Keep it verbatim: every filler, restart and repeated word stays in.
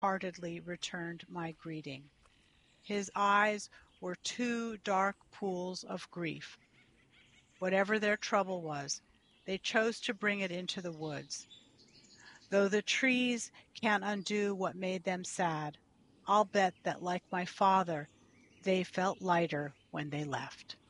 heartedly returned my greeting. His eyes were two dark pools of grief. Whatever their trouble was, they chose to bring it into the woods. Though the trees can't undo what made them sad, I'll bet that, like my father, they felt lighter when they left.